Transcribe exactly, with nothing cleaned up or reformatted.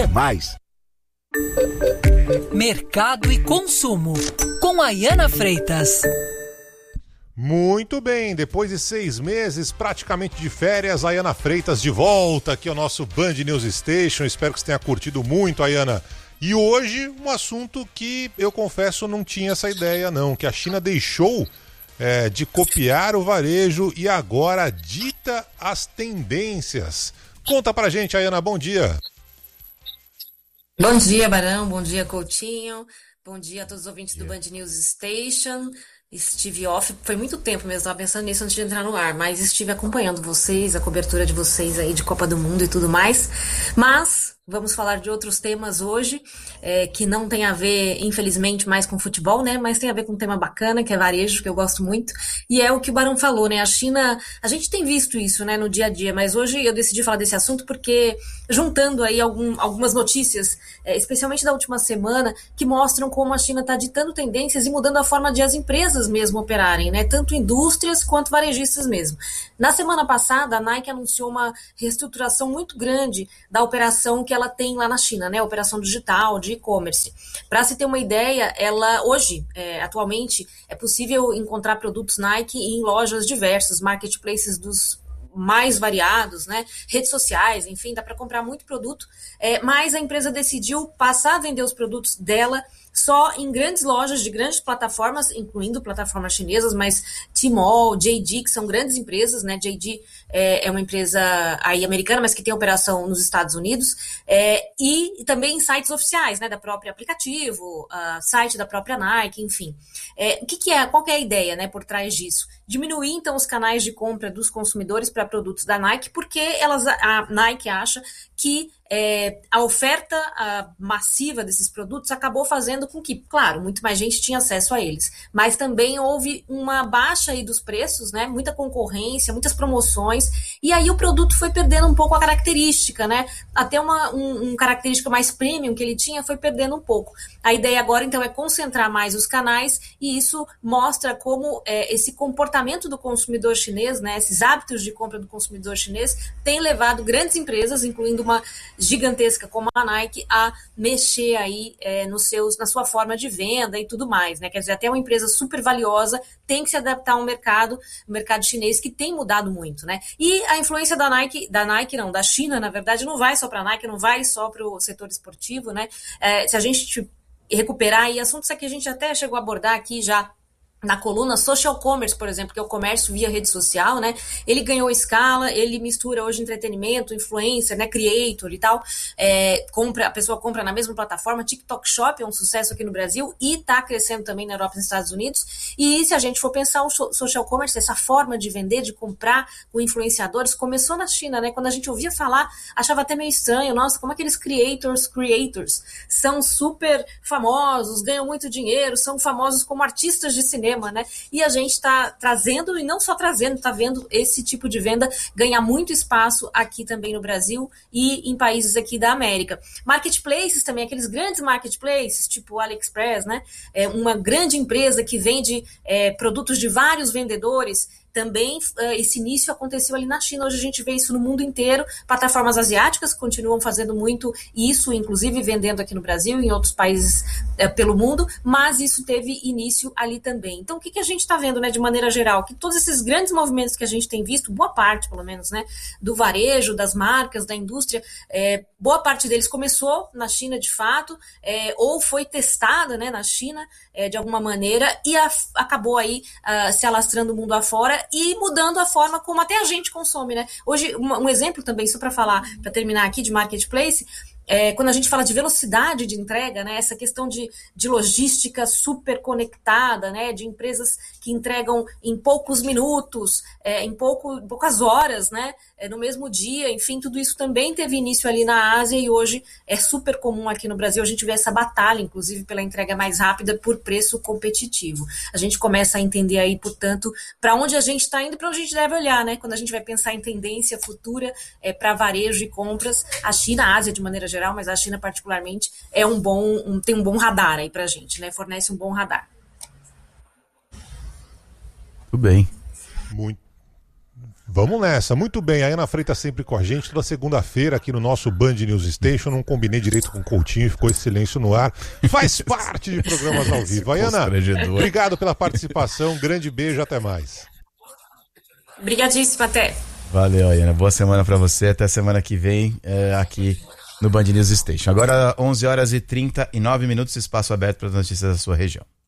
mais. Mercado e consumo, com Ayana Freitas. Muito bem, depois de seis meses praticamente de férias, a Ayana Freitas de volta aqui ao nosso Band News Station. Espero que você tenha curtido muito, Ayana. E hoje um assunto que eu confesso não tinha essa ideia não, que a China deixou é, de copiar o varejo e agora dita as tendências. Conta pra gente, Ayana, bom dia. Bom dia, Barão, bom dia, Coutinho, bom dia a todos os ouvintes do Band News Station. Estive off, foi muito tempo mesmo, estava pensando nisso antes de entrar no ar, mas estive acompanhando vocês, a cobertura de vocês aí de Copa do Mundo e tudo mais. Mas vamos falar de outros temas hoje, é, que não tem a ver, infelizmente, mais com futebol, né? Mas tem a ver com um tema bacana, que é varejo, que eu gosto muito. E é o que o Barão falou, né? A China, a gente tem visto isso, né, no dia a dia, mas hoje eu decidi falar desse assunto porque, juntando aí algum, algumas notícias, é, especialmente da última semana, que mostram como a China está ditando tendências e mudando a forma de as empresas mesmo operarem, né? Tanto indústrias quanto varejistas mesmo. Na semana passada, a Nike anunciou uma reestruturação muito grande da operação que ela tem lá na China, né? A operação digital, de e-commerce. Para se ter uma ideia, ela hoje, é, atualmente, é possível encontrar produtos Nike em lojas diversas, marketplaces dos mais variados, né? Redes sociais, enfim, dá para comprar muito produto, é, mas a empresa decidiu passar a vender os produtos dela só em grandes lojas de grandes plataformas, incluindo plataformas chinesas, mas Tmall, J D, que são grandes empresas, né? J D é, é uma empresa aí americana, mas que tem operação nos Estados Unidos, é, e, e também em sites oficiais, né? Da própria aplicativo, uh, site da própria Nike, enfim. É, o que, que é, qual que é a ideia, né, por trás disso? Diminuir, então, os canais de compra dos consumidores para produtos da Nike, porque elas, a Nike acha que é, a oferta a, massiva desses produtos acabou fazendo com que, claro, muito mais gente tinha acesso a eles, mas também houve uma baixa aí dos preços, né, muita concorrência, muitas promoções, e aí o produto foi perdendo um pouco a característica, né, até uma um, um característica mais premium que ele tinha foi perdendo um pouco. A ideia agora, então, é concentrar mais os canais, e isso mostra como é, esse comportamento do consumidor chinês, né, esses hábitos de compra do consumidor chinês, tem levado grandes empresas, incluindo uma gigantesca como a Nike, a mexer aí é, nos seus, na sua forma de venda e tudo mais, né? Quer dizer, até uma empresa super valiosa tem que se adaptar ao mercado, o mercado chinês, que tem mudado muito, né? E a influência da Nike, da Nike não, da China, na verdade, não vai só para a Nike, não vai só para o setor esportivo, né? É, se a gente recuperar, e assuntos que a gente até chegou a abordar aqui já na coluna social commerce, por exemplo, que é o comércio via rede social, né? Ele ganhou escala, ele mistura hoje entretenimento, influencer, né? Creator e tal. É, compra, a pessoa compra na mesma plataforma. TikTok Shop é um sucesso aqui no Brasil e está crescendo também na Europa e nos Estados Unidos. E se a gente for pensar o social commerce, essa forma de vender, de comprar com influenciadores, começou na China, né? Quando a gente ouvia falar, achava até meio estranho. Nossa, como aqueles creators, creators são super famosos, ganham muito dinheiro, são famosos como artistas de cinema, né? E a gente está trazendo, e não só trazendo, está vendo esse tipo de venda ganhar muito espaço aqui também no Brasil e em países aqui da América. Marketplaces também, aqueles grandes marketplaces, tipo o AliExpress, né? É uma grande empresa que vende é, produtos de vários vendedores. Também uh, esse início aconteceu ali na China. Hoje a gente vê isso no mundo inteiro. Plataformas asiáticas continuam fazendo muito isso, inclusive vendendo aqui no Brasil e em outros países uh, pelo mundo, mas isso teve início ali também. Então o que, que a gente está vendo, né, de maneira geral? Que todos esses grandes movimentos que a gente tem visto, boa parte pelo menos, né, do varejo, das marcas, da indústria, é, boa parte deles começou na China de fato, é, ou foi testada, né, na China é, de alguma maneira e a, acabou aí uh, se alastrando o mundo afora e mudando a forma como até a gente consome, né? Hoje, um, um exemplo também, só para falar, para terminar aqui, de marketplace, é, quando a gente fala de velocidade de entrega, né, essa questão de, de logística super conectada, né, de empresas que entregam em poucos minutos, é, em, pouco, em poucas horas, né, é, no mesmo dia, enfim, tudo isso também teve início ali na Ásia e hoje é super comum aqui no Brasil. A gente vê essa batalha, inclusive, pela entrega mais rápida por preço competitivo. A gente começa a entender aí, portanto, para onde a gente está indo e para onde a gente deve olhar, né, quando a gente vai pensar em tendência futura é, para varejo e compras. A China, a Ásia de maneira geral, mas a China particularmente é um bom, um, tem um bom radar aí pra gente, né? Fornece um bom radar. Tudo bem. Muito, Vamos nessa, muito bem. A Ayana Freitas sempre com a gente, toda segunda-feira aqui no nosso Band News Station. Não combinei direito com o Coutinho, ficou esse silêncio no ar. Faz parte de programas ao vivo. Ayana, obrigado pela participação, grande beijo, até mais. Obrigadíssima, até. Valeu, Ayana. Boa semana pra você, até semana que vem, é, aqui no Band News Station. Agora onze horas e trinta e nove minutos, espaço aberto para as notícias da sua região.